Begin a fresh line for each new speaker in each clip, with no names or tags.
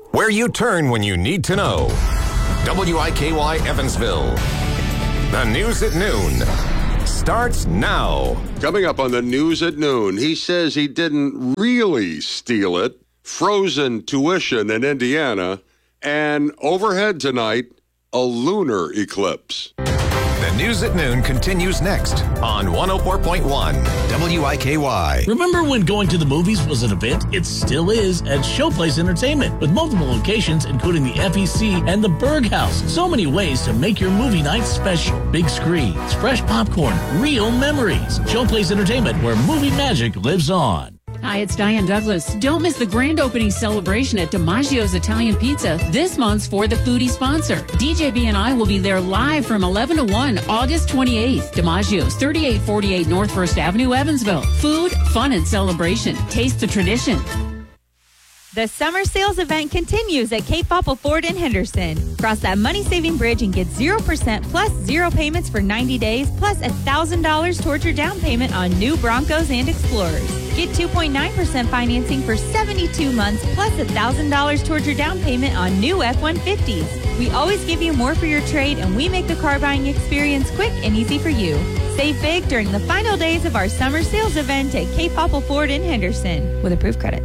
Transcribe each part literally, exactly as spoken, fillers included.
Where you turn when you need to know. W I K Y Evansville. The news at noon starts now.
Coming up on the news at noon, he says he didn't really steal it. Frozen tuition in Indiana. And overhead tonight, a lunar eclipse.
The news at noon continues next on one oh four point one W I K Y.
Remember when going to the movies was an event? It still is at Showplace Entertainment with multiple locations, including the F E C and the Berg House. So many ways to make your movie night special. Big screens, fresh popcorn, real memories. Showplace Entertainment, where movie magic lives on.
Hi, it's Diane Douglas. Don't miss the grand opening celebration at DiMaggio's Italian Pizza this month for the foodie sponsor. D J B and I will be there live from eleven to one, August twenty-eighth. DiMaggio's, thirty-eight forty-eight North First Avenue, Evansville. Food, fun, and celebration. Taste the tradition.
The summer sales event continues at Cape Popple Ford in Henderson. Cross that money-saving bridge and get zero percent plus zero payments for ninety days, plus one thousand dollars towards your down payment on new Broncos and Explorers. Get two point nine percent financing for seventy-two months, plus one thousand dollars towards your down payment on new F one fifties. We always give you more for your trade, and we make the car buying experience quick and easy for you. Save big during the final days of our summer sales event at Cape Popple Ford in Henderson with approved credit.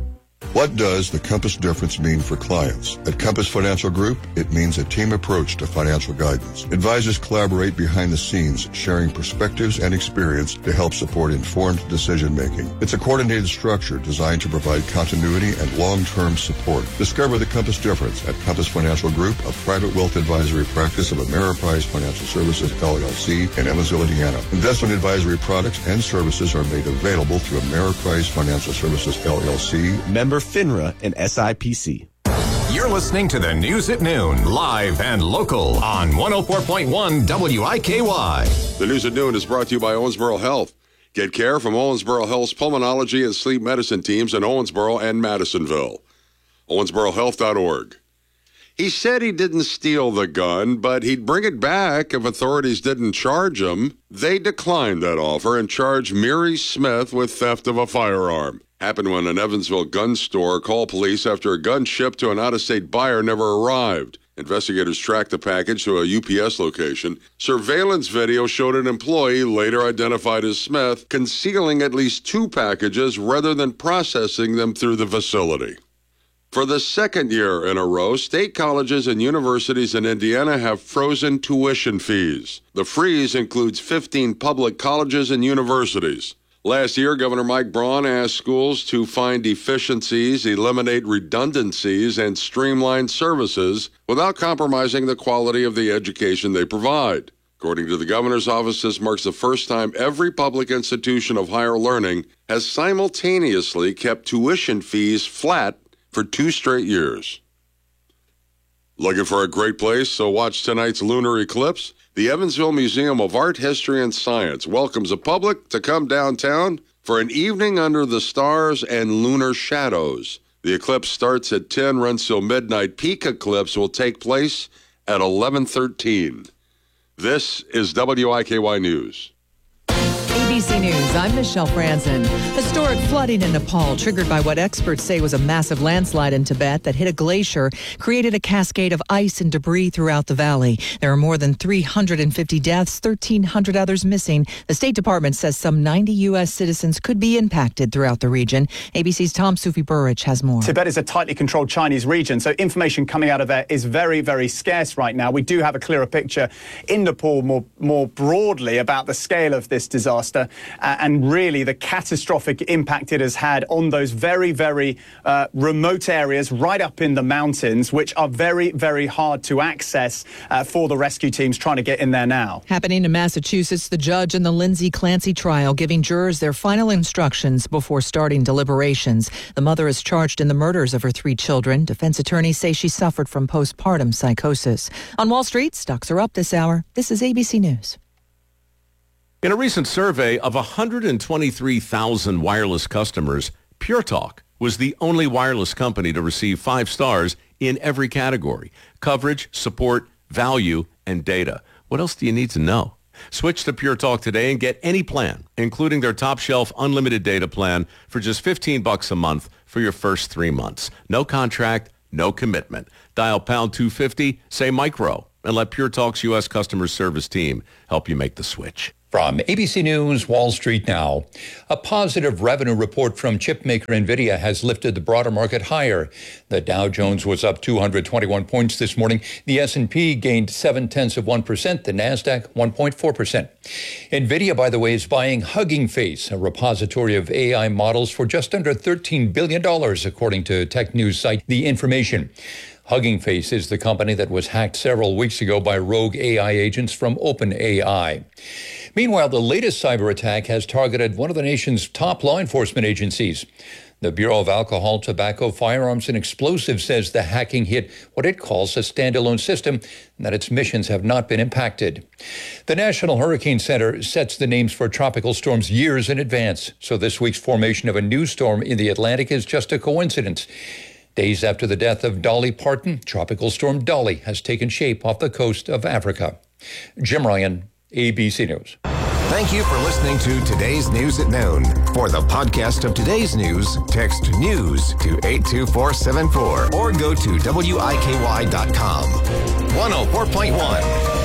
What does the Compass difference mean for clients? At Compass Financial Group, it means a team approach to financial guidance. Advisors collaborate behind the scenes, sharing perspectives and experience to help support informed decision-making. It's a coordinated structure designed to provide continuity and long-term support. Discover the Compass difference at Compass Financial Group, a private wealth advisory practice of Ameriprise Financial Services, L L C, in Evansville, Indiana. Investment advisory products and services are made available through Ameriprise Financial Services, L L C.
Member FINRA and S I P C.
You're listening to the news at noon, live and local on one oh four point one W I K Y.
The news at noon is brought to you by Owensboro Health. Get care from Owensboro Health's pulmonology and sleep medicine teams in Owensboro and Madisonville. Owensboro Health dot org. He said he didn't steal the gun, but he'd bring it back if authorities didn't charge him. They declined that offer and charged Miri Smith with theft of a firearm. Happened when an Evansville gun store called police after a gun shipped to an out-of-state buyer never arrived. Investigators tracked the package to a U P S location. Surveillance video showed an employee, later identified as Smith, concealing at least two packages rather than processing them through the facility. For the second year in a row, state colleges and universities in Indiana have frozen tuition fees. The freeze includes fifteen public colleges and universities. Last year, Governor Mike Braun asked schools to find efficiencies, eliminate redundancies, and streamline services without compromising the quality of the education they provide. According to the governor's office, this marks the first time every public institution of higher learning has simultaneously kept tuition fees flat for two straight years. Looking for a great place, so watch tonight's lunar eclipse? The Evansville Museum of Art, History, and Science welcomes the public to come downtown for an evening under the stars and lunar shadows. The eclipse starts at ten, runs till midnight. Peak eclipse will take place at eleven thirteen. This is W I K Y News.
A B C News, I'm Michelle Franzen. Historic flooding in Nepal, triggered by what experts say was a massive landslide in Tibet that hit a glacier, created a cascade of ice and debris throughout the valley. There are more than three hundred fifty deaths, thirteen hundred others missing. The State Department says some ninety U S citizens could be impacted throughout the region. A B C's Tom Sufi Burrich has more.
Tibet is a tightly controlled Chinese region, so information coming out of there is very, very scarce right now. We do have a clearer picture in Nepal more, more broadly about the scale of this disaster. Uh, and really the catastrophic impact it has had on those very, very uh, remote areas right up in the mountains, which are very, very hard to access uh, for the rescue teams trying to get in there now.
Happening in Massachusetts, the judge in the Lindsay Clancy trial giving jurors their final instructions before starting deliberations. The mother is charged in the murders of her three children. Defense attorneys say she suffered from postpartum psychosis. On Wall Street, stocks are up this hour. This is A B C News.
In a recent survey of one hundred twenty-three thousand wireless customers, Pure Talk was the only wireless company to receive five stars in every category: coverage, support, value, and data. What else do you need to know? Switch to Pure Talk today and get any plan, including their top shelf unlimited data plan for just fifteen bucks a month for your first three months. No contract, no commitment. Dial pound two fifty, say micro, and let Pure Talk's U S customer service team help you make the switch.
From A B C News, Wall Street Now. A positive revenue report from chipmaker NVIDIA has lifted the broader market higher. The Dow Jones was up two hundred twenty-one points this morning. The S and P gained seven tenths of one percent. The NASDAQ one point four percent. NVIDIA, by the way, is buying Hugging Face, a repository of A I models, for just under thirteen billion dollars, according to tech news site The Information. Hugging Face is the company that was hacked several weeks ago by rogue A I agents from OpenAI. Meanwhile, the latest cyber attack has targeted one of the nation's top law enforcement agencies. The Bureau of Alcohol, Tobacco, Firearms, and Explosives says the hacking hit what it calls a standalone system and that its missions have not been impacted. The National Hurricane Center sets the names for tropical storms years in advance, so this week's formation of a new storm in the Atlantic is just a coincidence. Days after the death of Dolly Parton, Tropical Storm Dolly has taken shape off the coast of Africa. Jim Ryan, A B C News.
Thank you for listening to Today's News at Noon. For the podcast of today's news, text NEWS to eight two four seven four or go to W I K Y dot com. one oh four point one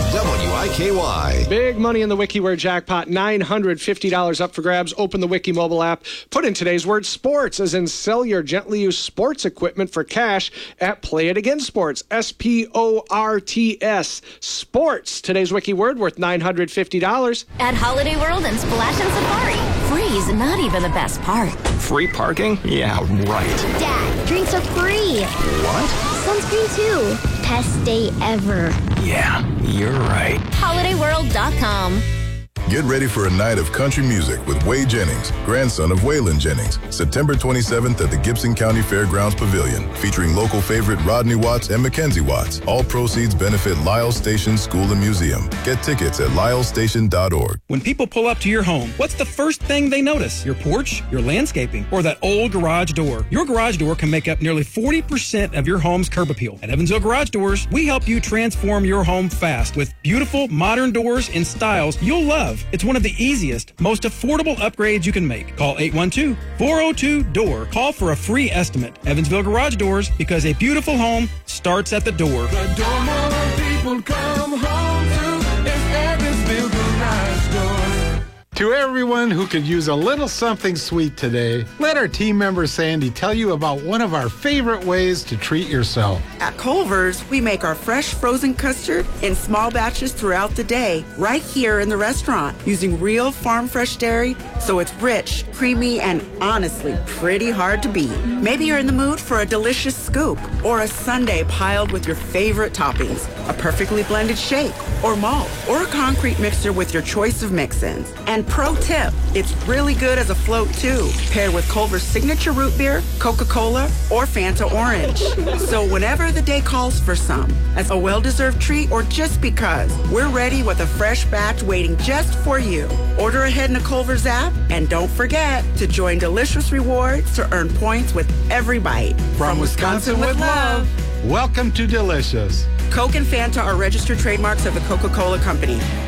W I K Y.
Big money in the WikiWord jackpot, nine hundred fifty dollars up for grabs. Open the Wiki mobile app. Put in today's word sports, as in sell your gently used sports equipment for cash at Play It Again Sports. S P O R T S. Sports. Today's Wiki word worth nine hundred fifty dollars.
At Holiday World and Splash and Safari. Free's not even the best part.
Free parking? Yeah, right.
Dad, drinks are free.
What?
Sunscreen too. Best day ever.
Yeah, you're right.
holiday world dot com.
Get ready for a night of country music with Wade Jennings, grandson of Waylon Jennings, September twenty-seventh at the Gibson County Fairgrounds Pavilion, featuring local favorite Rodney Watts and Mackenzie Watts. All proceeds benefit Lyle Station School and Museum. Get tickets at lyle station dot org.
When people pull up to your home, what's the first thing they notice? Your porch, your landscaping, or that old garage door? Your garage door can make up nearly forty percent of your home's curb appeal. At Evansville Garage Doors, we help you transform your home fast with beautiful modern doors in styles you'll love. It's one of the easiest, most affordable upgrades you can make. Call eight one two, four oh two, D O O R. Call for a free estimate. Evansville Garage Doors, because a beautiful home starts at the door.
The door more people come home to is Evansville Garage Doors.
To everyone who could use a little something sweet today, let our team member Sandy tell you about one of our favorite ways to treat yourself.
At Culver's, we make our fresh frozen custard in small batches throughout the day, right here in the restaurant, using real farm fresh dairy, so it's rich, creamy, and honestly pretty hard to beat. Maybe you're in the mood for a delicious scoop or a sundae piled with your favorite toppings, a perfectly blended shake or malt, or a concrete mixer with your choice of mix-ins. And pro tip, it's really good as a float too, paired with Culver's signature root beer, Coca-Cola, or Fanta Orange. So whenever the day calls for some, as a well-deserved treat or just because, we're ready with a fresh batch waiting just for you. Order ahead in the Culver's app, and don't forget to join Delicious Rewards to earn points with every bite.
From Wisconsin with love, welcome to Delicious.
Coke and Fanta are registered trademarks of the Coca-Cola Company.